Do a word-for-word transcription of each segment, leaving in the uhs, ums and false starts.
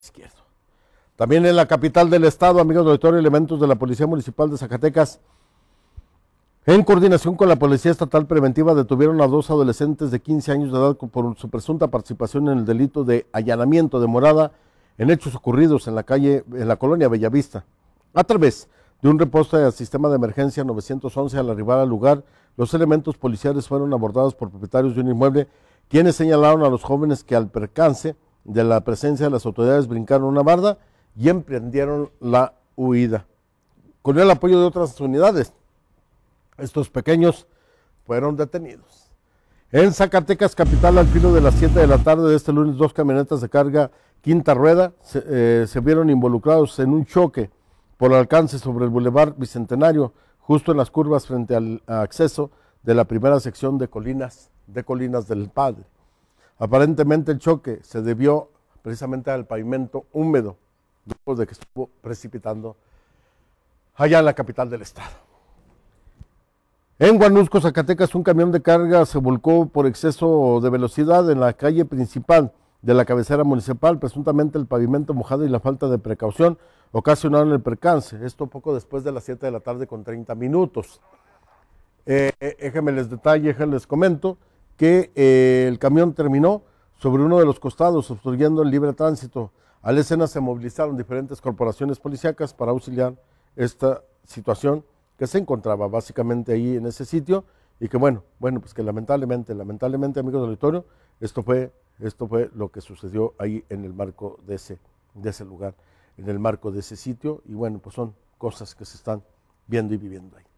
izquierdo. También en la capital del estado, amigos del auditorio, elementos de la Policía Municipal de Zacatecas, en coordinación con la Policía Estatal Preventiva, detuvieron a dos adolescentes de quince años de edad por su presunta participación en el delito de allanamiento de morada en hechos ocurridos en la calle, en la colonia Bellavista. A través de un reporte al sistema de emergencia nueve once, al arribar al lugar, los elementos policiales fueron abordados por propietarios de un inmueble, quienes señalaron a los jóvenes que al percance de la presencia de las autoridades brincaron una barda y emprendieron la huida. Con el apoyo de otras unidades, estos pequeños fueron detenidos. En Zacatecas capital, al filo de las siete de la tarde de este lunes, dos camionetas de carga quinta rueda se, eh, se vieron involucrados en un choque por alcance sobre el Boulevard Bicentenario, justo en las curvas frente al acceso de la primera sección de Colinas, de Colinas del Padre. Aparentemente el choque se debió precisamente al pavimento húmedo, después de que estuvo precipitando allá en la capital del estado. En Huanusco, Zacatecas, un camión de carga se volcó por exceso de velocidad en la calle principal de la cabecera municipal. Presuntamente el pavimento mojado y la falta de precaución ocasionaron el percance. Esto poco después de las siete de la tarde con treinta minutos. Eh, déjenme les detalle, déjenme les comento que eh, el camión terminó sobre uno de los costados, obstruyendo el libre tránsito. A la escena se movilizaron diferentes corporaciones policíacas para auxiliar esta situación que se encontraba básicamente ahí en ese sitio, y que bueno, bueno, pues que lamentablemente, lamentablemente, amigos del auditorio, esto fue, esto fue lo que sucedió ahí en el marco de ese, de ese lugar, en el marco de ese sitio, y bueno, pues son cosas que se están viendo y viviendo ahí.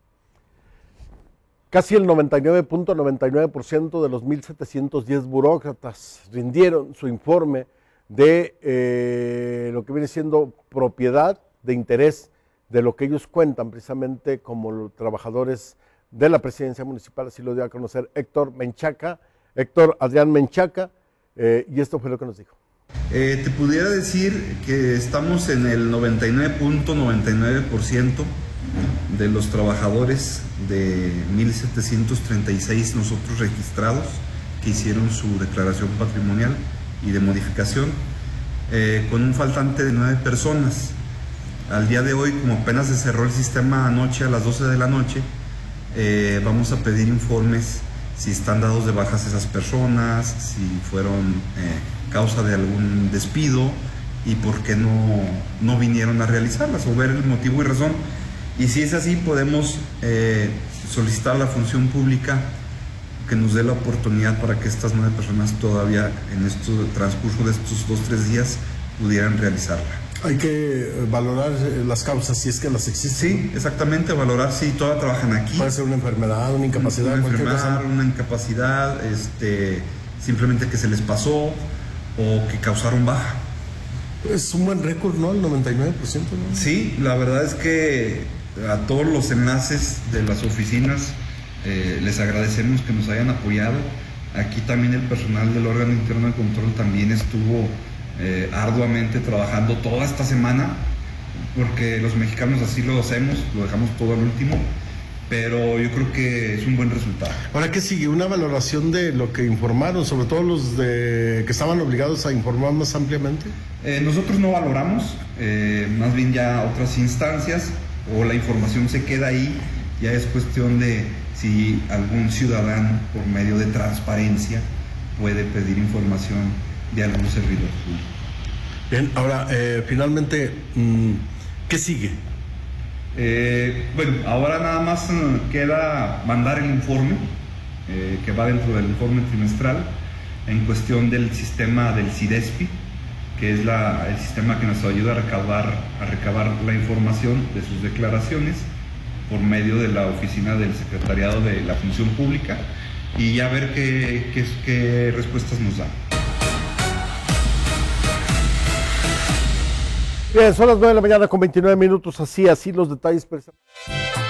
Casi el noventa y nueve punto noventa y nueve por ciento de los mil setecientos diez burócratas rindieron su informe de eh, lo que viene siendo propiedad de interés, de lo que ellos cuentan precisamente como trabajadores de la presidencia municipal. Así lo dio a conocer Héctor Menchaca, Héctor Adrián Menchaca, eh, y esto fue lo que nos dijo. Eh, te pudiera decir que estamos en el noventa y nueve punto noventa y nueve por ciento de los trabajadores de mil setecientos treinta y seis nosotros registrados que hicieron su declaración patrimonial y de modificación, eh, con un faltante de nueve personas. Al día de hoy, como apenas se cerró el sistema anoche a las doce de la noche, eh, vamos a pedir informes si están dados de bajas esas personas, si fueron eh, causa de algún despido y por qué no, no vinieron a realizarlas, o ver el motivo y razón. Y si es así, podemos eh, solicitar a la función pública que nos dé la oportunidad para que estas nueve personas todavía en este transcurso de estos dos, tres días pudieran realizarla. Hay que valorar las causas si es que las existen. Sí, exactamente, valorar si todas trabajan aquí. Puede ser una enfermedad, una incapacidad. Una enfermedad, una incapacidad, este, simplemente que se les pasó o que causaron baja. Es un buen récord, ¿no? El noventa y nueve por ciento, ¿no? Sí, la verdad es que a todos los enlaces de las oficinas eh, les agradecemos que nos hayan apoyado. Aquí también el personal del órgano interno de control también estuvo eh, arduamente trabajando toda esta semana, porque los mexicanos así lo hacemos, lo dejamos todo al último, pero yo creo que es un buen resultado. Ahora, ¿qué sigue? Una valoración de lo que informaron, sobre todo los de que estaban obligados a informar más ampliamente. Eh, nosotros no valoramos, eh, más bien ya otras instancias, o la información se queda ahí, ya es cuestión de si algún ciudadano por medio de transparencia puede pedir información de algún servidor público. Bien, ahora eh, finalmente, ¿qué sigue? Eh, bueno, ahora nada más eh, queda mandar el informe, eh, que va dentro del informe trimestral, en cuestión del sistema del CIDESPI, que es la, el sistema que nos ayuda a recabar, a recabar la información de sus declaraciones por medio de la oficina del Secretariado de la Función Pública, y ya ver qué, qué, qué respuestas nos dan. Bien, son las nueve de la mañana con veintinueve minutos, así, así los detalles.